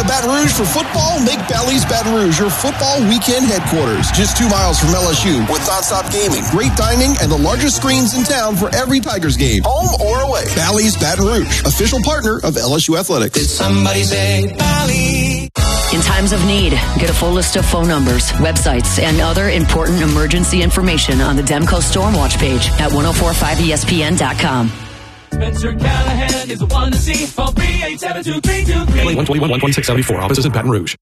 to Baton Rouge for football? Make Bally's Baton Rouge your football weekend headquarters. Just 2 miles from LSU with nonstop gaming, great dining, and the largest screens in town for every Tigers game, home or away. Bally's Baton Rouge, official partner of LSU Athletics. Did somebody say Bally? In times of need, get a full list of phone numbers, websites, and other important emergency information on the Demco Stormwatch page at 1045ESPN.com. Spencer Callahan is the one to see. Call 387-2323. 121-1674. Offices in Baton Rouge.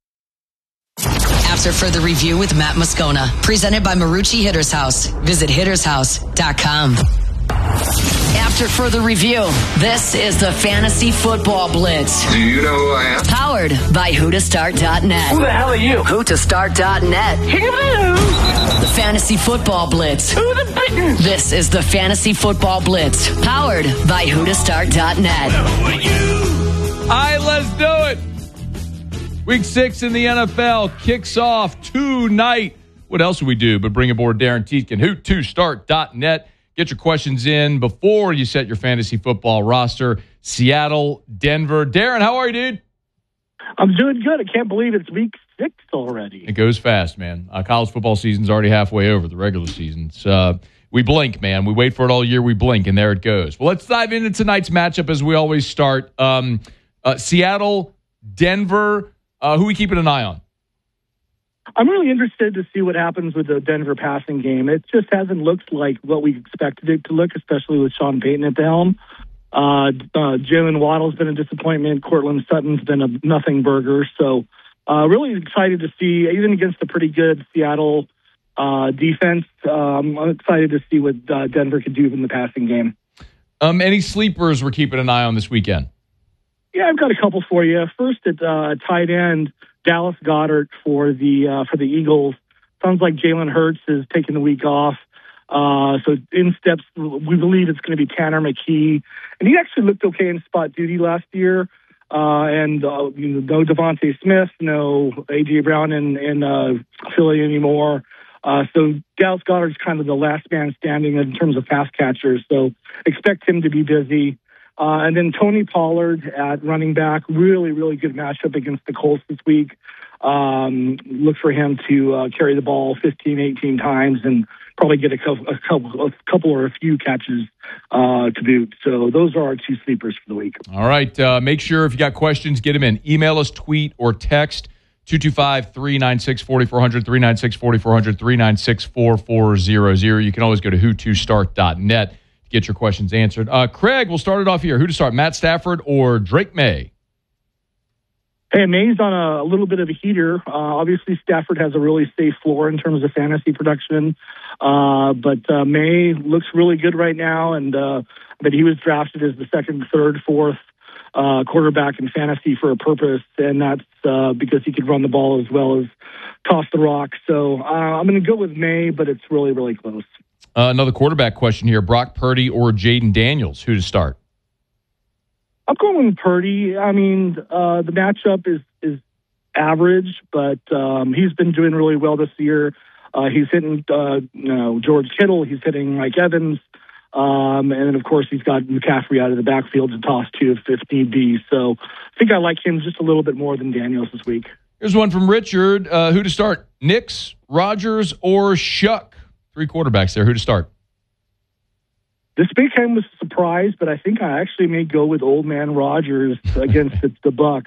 After further review with Matt Moscona, presented by Marucci Hitter's House. Visit hittershouse.com. After further review, this is the Fantasy Football Blitz. Do you know who I am? Powered by whotostart.net. Who the hell are you? Whotostart.net. The Fantasy Football Blitz. Who the big? This is the Fantasy Football Blitz. Powered by whotostart.net. Who are you? All right, let's do it. Week 6 in the NFL kicks off tonight. What else would we do but bring aboard Darren Tietken, who2start.net. Get your questions in before you set your fantasy football roster. Seattle, Denver. Darren, how are you, dude? I'm doing good. I can't believe it's week 6 already. It goes fast, man. College football season's already halfway over, the regular season. We blink, man. We wait for it all year. We blink, and there it goes. Well, let's dive into tonight's matchup as we always start. Seattle, Denver. Who are we keeping an eye on? I'm really interested to see what happens with the Denver passing game. It just hasn't looked like what we expected it to look, especially with Sean Payton at the helm. Jalen Waddle's been a disappointment. Cortland Sutton's been a nothing burger. So really excited to see, even against a pretty good Seattle defense, I'm excited to see what Denver can do in the passing game. Any sleepers we're keeping an eye on this weekend? Yeah, I've got a couple for you. First, at tight end, Dallas Goedert for the Eagles. Sounds like Jalen Hurts is taking the week off. So in steps, we believe it's going to be Tanner McKee. And he actually looked okay in spot duty last year. No Devontae Smith, no A.J. Brown in Philly anymore. So Dallas Goedert's kind of the last man standing in terms of pass catchers. So expect him to be busy. And then Tony Pollard at running back, really, really good matchup against the Colts this week. Look for him to carry the ball 15, 18 times and probably get a couple or a few catches to boot. So those are our 2 sleepers for the week. All right. Make sure if you got questions, get them in. Email us, tweet, or text 225-396-4400, 396-4400, 396-4400. You can always go to who2start.net. Get your questions answered. Craig, we'll start it off here. Who to start, Matt Stafford or Drake May? Hey, May's on a little bit of a heater. Obviously, Stafford has a really safe floor in terms of fantasy production. But May looks really good right now. But he was drafted as the second, third, fourth quarterback in fantasy for a purpose. And that's because he could run the ball as well as toss the rock. So I'm going to go with May, but it's really, really close. Another quarterback question here. Brock Purdy or Jaden Daniels? Who to start? I'm going with Purdy. I mean, the matchup is average, but he's been doing really well this year. He's hitting George Kittle. He's hitting Mike Evans. And then, of course, he's got McCaffrey out of the backfield to toss to if need be. So I think I like him just a little bit more than Daniels this week. Here's one from Richard. Who to start? Nix, Rodgers, or Shuck? 3 quarterbacks there. Who to start? This became a surprise, but I think I actually may go with old man Rodgers against the Bucs.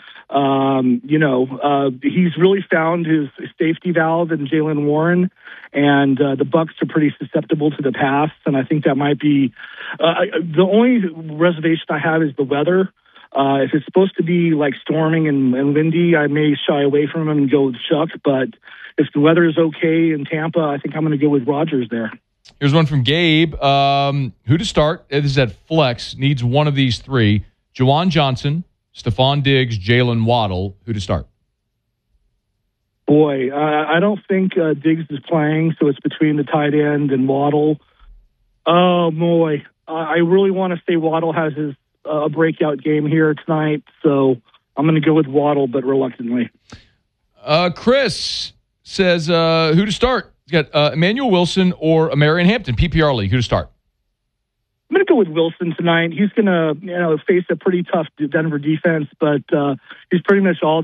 He's really found his safety valve in Jaylen Warren, and the Bucs are pretty susceptible to the pass, and I think that might be the only reservation I have is the weather. If it's supposed to be like storming and windy, I may shy away from him and go with Shuck, but if the weather is okay in Tampa, I think I'm going to go with Rodgers there. Here's one from Gabe. Who to start? This is at flex. Needs one of these 3. Juwan Johnson, Stephon Diggs, Jalen Waddle. Who to start? Boy, I don't think Diggs is playing, so it's between the tight end and Waddle. Oh, boy. I really want to say Waddle has his breakout game here tonight, so I'm going to go with Waddle, but reluctantly. Chris says who to start? He's got Emmanuel Wilson or Marion Hampton, PPR league. Who to start? I'm going to go with Wilson tonight. He's going to face a pretty tough Denver defense, but he's pretty much all